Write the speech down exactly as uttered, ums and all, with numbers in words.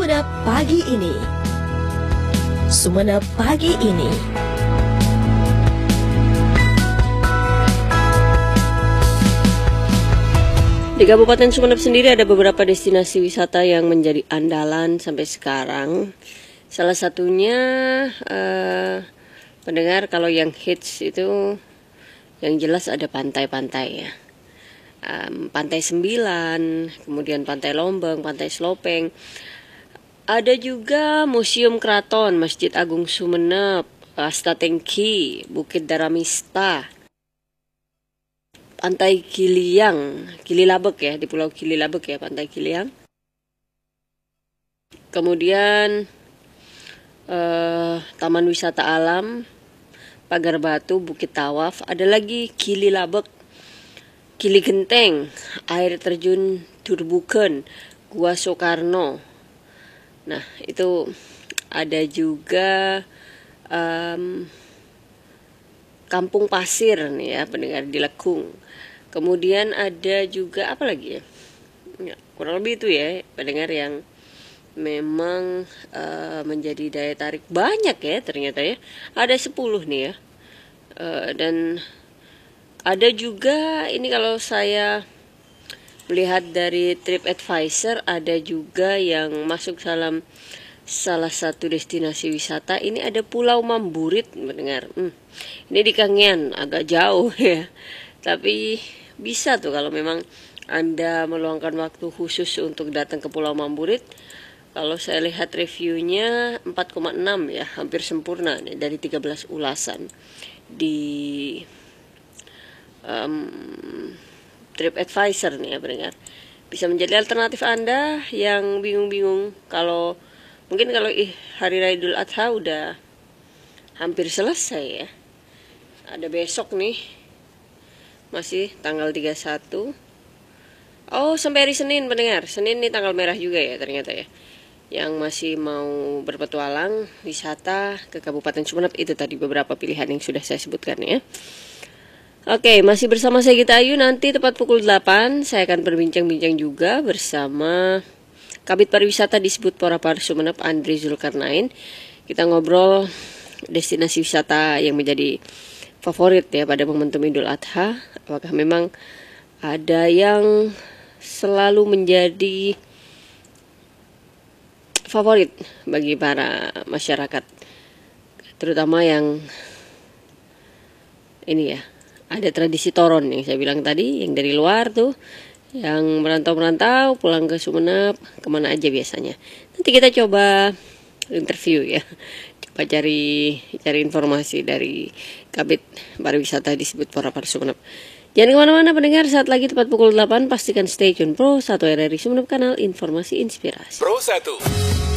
Sumenep pagi ini. Sumenep pagi ini. Di Kabupaten Sumenep sendiri ada beberapa destinasi wisata yang menjadi andalan sampai sekarang. Salah satunya uh, pendengar, kalau yang hits itu yang jelas ada pantai-pantai ya. Um, Pantai Sembilan, kemudian Pantai Lombeng, Pantai Slopeng. Ada juga Museum Keraton, Masjid Agung Sumenep, Astatengki, Bukit Daramista, Pantai Giliang, Gililabek ya, di Pulau Gililabek ya, Pantai Giliang. Kemudian eh, Taman Wisata Alam, Pagar Batu, Bukit Tawaf. Ada lagi Gililabek, Gili Genteng, Air Terjun Durbuken, Gua Soekarno. Nah, itu ada juga um, Kampung Pasir nih ya, pendengar, di Lekung. Kemudian ada juga apa lagi ya? Ya kurang lebih itu ya, pendengar, yang memang uh, menjadi daya tarik banyak ya ternyata ya. Ada sepuluh nih ya. Uh, dan ada juga ini, kalau saya melihat dari TripAdvisor, ada juga yang masuk dalam salah satu destinasi wisata. Ini ada Pulau Mamburit, mendengar. Hmm, ini di Kangean, agak jauh ya. Tapi bisa tuh kalau memang Anda meluangkan waktu khusus untuk datang ke Pulau Mamburit. Kalau saya lihat reviewnya empat koma enam ya, hampir sempurna nih dari tiga belas ulasan di um, TripAdvisor nih ya, pendengar. Bisa menjadi alternatif Anda yang bingung-bingung. Kalau mungkin kalau ih, Hari Raya Idul Adha udah hampir selesai ya. Ada besok nih, masih tanggal tiga puluh satu. Oh, sampai hari Senin, pendengar. Senin nih tanggal merah juga ya ternyata ya. Yang masih mau berpetualang wisata ke Kabupaten Sumenep, itu tadi beberapa pilihan yang sudah saya sebutkan ya. Oke, masih bersama saya Gita Ayu. Nanti tepat pukul delapan saya akan berbincang-bincang juga bersama Kabid Pariwisata Disbud Porapar Sumenep, Andri Zulkarnain. Kita ngobrol destinasi wisata yang menjadi favorit ya pada momentum Idul Adha. Apakah memang ada yang selalu menjadi favorit bagi para masyarakat, terutama yang ini ya, ada tradisi toron yang saya bilang tadi, yang dari luar tuh, yang merantau-merantau pulang ke Sumenep, kemana aja biasanya. Nanti kita coba interview ya, coba cari cari informasi dari Kabid Pariwisata Disbud Porapar Sumenep. Jangan kemana-mana pendengar, saat lagi tepat pukul delapan pastikan stay tune Pro satu R R I Sumenep, kanal informasi inspirasi. Pro satu.